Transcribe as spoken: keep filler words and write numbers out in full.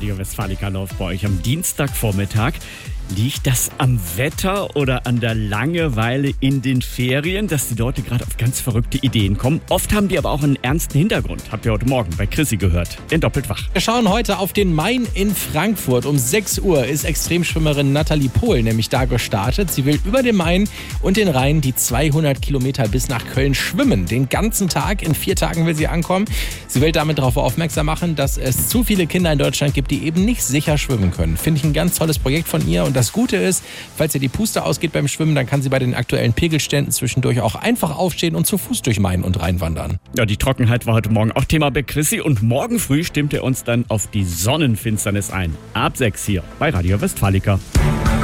Radio Westfalica läuft bei euch am Dienstagvormittag. Liegt das am Wetter oder an der Langeweile in den Ferien, dass die Leute gerade auf ganz verrückte Ideen kommen? Oft haben die aber auch einen ernsten Hintergrund. Habt ihr heute Morgen bei Chrissy gehört. In Doppelt wach. Wir schauen heute auf den Main in Frankfurt. Um sechs Uhr ist Extremschwimmerin Nathalie Pohl nämlich da gestartet. Sie will über den Main und den Rhein die zweihundert Kilometer bis nach Köln schwimmen. Den ganzen Tag, in vier Tagen will sie ankommen. Sie will damit darauf aufmerksam machen, dass es zu viele Kinder in Deutschland gibt, die eben nicht sicher schwimmen können. Finde ich ein ganz tolles Projekt von ihr. Und das Gute ist, falls ihr die Puste ausgeht beim Schwimmen, dann kann sie bei den aktuellen Pegelständen zwischendurch auch einfach aufstehen und zu Fuß durch Main und Rhein wandern. Ja, die Trockenheit war heute Morgen auch Thema bei Chrissy und morgen früh stimmt er uns dann auf die Sonnenfinsternis ein. Ab sechs hier bei Radio Westfalica.